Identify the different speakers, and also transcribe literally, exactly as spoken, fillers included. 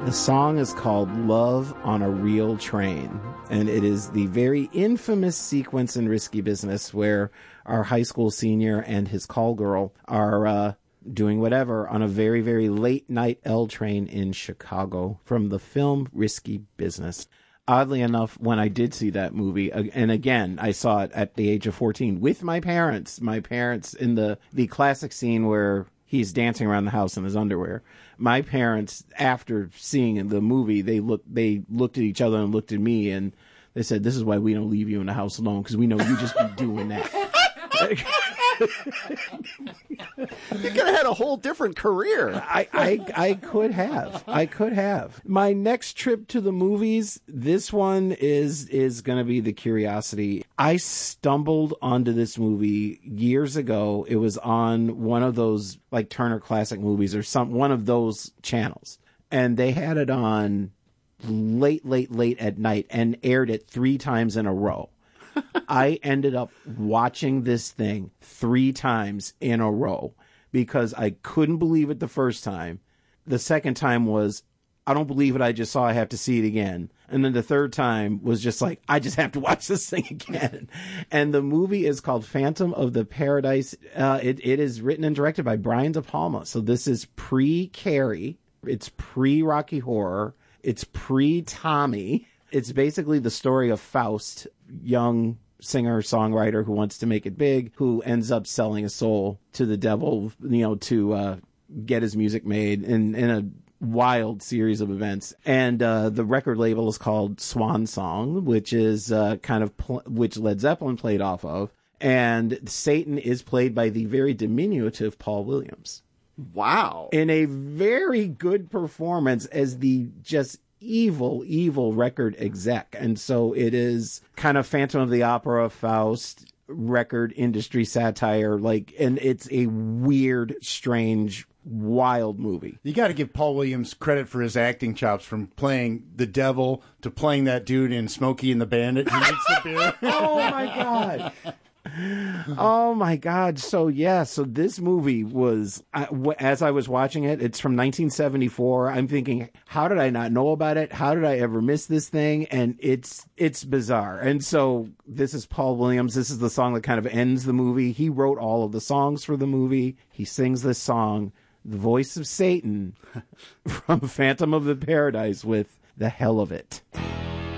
Speaker 1: The song is called Love on a Real Train, and it is the very infamous sequence in Risky Business where our high school senior and his call girl are uh, doing whatever on a very, very late night L train in Chicago from the film Risky Business. Oddly enough, when I did see that movie, and again, I saw it at the age of fourteen with my parents, my parents in the, the classic scene where he's dancing around the house in his underwear. My parents, after seeing the movie, they looked, they looked at each other and looked at me and they said, "This is why we don't leave you in the house alone, because we know you just be doing that."
Speaker 2: You could have had a whole different career.
Speaker 1: I, I, I could have. I could have. My next trip to the movies, this one is is going to be the curiosity. I stumbled onto this movie years ago. It was on one of those like Turner Classic Movies or some one of those channels, and they had it on late, late, late at night and aired it three times in a row. I ended up watching this thing three times in a row because I couldn't believe it the first time. The second time was, I don't believe it, I just saw, I have to see it again. And then the third time was just like, I just have to watch this thing again. And the movie is called Phantom of the Paradise. Uh, it, it is written and directed by Brian De Palma. So this is pre-Carrie. It's pre-Rocky Horror. It's pre-Tommy. It's basically the story of Faust, young singer-songwriter who wants to make it big, who ends up selling his soul to the devil, you know, to uh, get his music made in, in a wild series of events. And uh, the record label is called Swan Song, which is uh, kind of, pl- which Led Zeppelin played off of. And Satan is played by the very diminutive Paul Williams.
Speaker 2: Wow.
Speaker 1: In a very good performance as the just evil, evil record exec. And so it is kind of Phantom of the Opera, Faust, record industry satire, like, and it's a weird, strange, wild movie.
Speaker 3: You got to give Paul Williams credit for his acting chops, from playing the devil to playing that dude in Smokey and the Bandit who makes the beer.
Speaker 1: Oh my God. Oh my God. So yeah, so this movie was, I, w- as I was watching it, it's from nineteen seventy-four. I'm thinking, how did I not know about it? How did I ever miss this thing? And it's, it's bizarre. And so this is Paul Williams. This is the song that kind of ends the movie. He wrote all of the songs for the movie. He sings this song, The Voice of Satan, from Phantom of the Paradise, with The Hell of It.